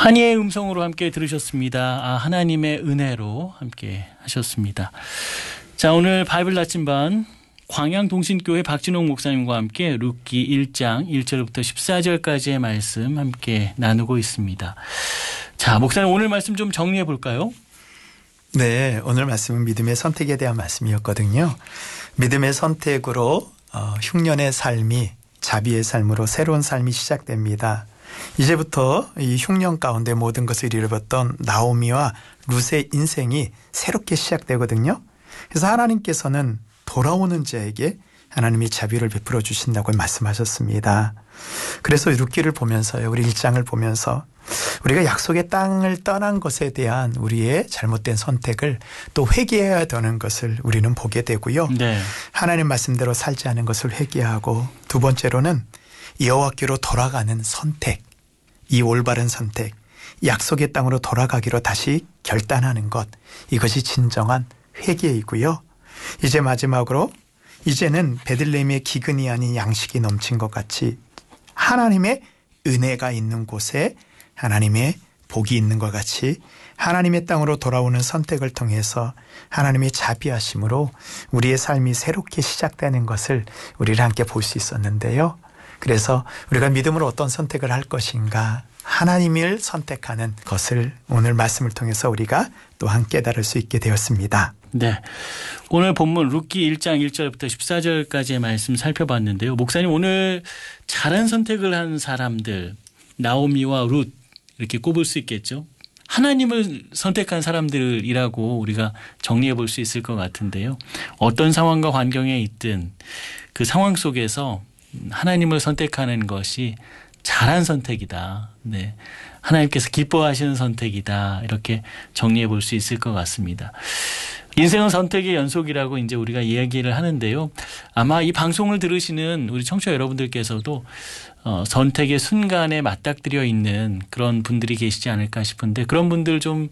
한이의 음성으로 함께 들으셨습니다. 하나님의 은혜로 함께 하셨습니다. 자, 오늘 바이블 나침반 광양동신교회 박진홍 목사님과 함께 룻기 1장 1절부터 14절까지의 말씀 함께 나누고 있습니다. 자, 목사님 오늘 말씀 좀 정리해 볼까요? 네, 오늘 말씀은 믿음의 선택에 대한 말씀이었거든요. 믿음의 선택으로 흉년의 삶이 자비의 삶으로 새로운 삶이 시작됩니다. 이제부터 이 흉년 가운데 모든 것을 잃어버렸던 나오미와 룻의 인생이 새롭게 시작되거든요. 그래서 하나님께서는 돌아오는 자에게 하나님이 자비를 베풀어 주신다고 말씀하셨습니다. 그래서 룻기를 보면서요, 우리 1장을 보면서 우리가 약속의 땅을 떠난 것에 대한 우리의 잘못된 선택을 또 회개해야 되는 것을 우리는 보게 되고요. 네. 하나님 말씀대로 살지 않은 것을 회개하고, 두 번째로는 여호와께로 돌아가는 선택, 이 올바른 선택, 약속의 땅으로 돌아가기로 다시 결단하는 것, 이것이 진정한 회개이고요. 이제 마지막으로 이제는 베들레헴의 기근이 아닌 양식이 넘친 것 같이 하나님의 은혜가 있는 곳에 하나님의 복이 있는 것 같이 하나님의 땅으로 돌아오는 선택을 통해서 하나님의 자비하심으로 우리의 삶이 새롭게 시작되는 것을 우리를 함께 볼 수 있었는데요. 그래서 우리가 믿음으로 어떤 선택을 할 것인가, 하나님을 선택하는 것을 오늘 말씀을 통해서 우리가 또한 깨달을 수 있게 되었습니다. 네, 오늘 본문 룻기 1장 1절부터 14절까지의 말씀 살펴봤는데요. 목사님 오늘 잘한 선택을 한 사람들, 나오미와 룻 이렇게 꼽을 수 있겠죠. 하나님을 선택한 사람들이라고 우리가 정리해 볼 수 있을 것 같은데요. 어떤 상황과 환경에 있든 그 상황 속에서 하나님을 선택하는 것이 잘한 선택이다. 네, 하나님께서 기뻐하시는 선택이다. 이렇게 정리해 볼 수 있을 것 같습니다. 인생은 선택의 연속이라고 이제 우리가 이야기를 하는데요. 아마 이 방송을 들으시는 우리 청취자 여러분들께서도 선택의 순간에 맞닥뜨려 있는 그런 분들이 계시지 않을까 싶은데, 그런 분들 좀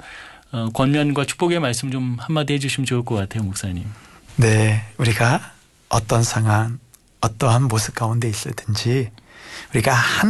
권면과 축복의 말씀 좀 한마디 해주시면 좋을 것 같아요, 목사님. 네, 우리가 어떤 상황, 어떠한 모습 가운데 있을든지 우리가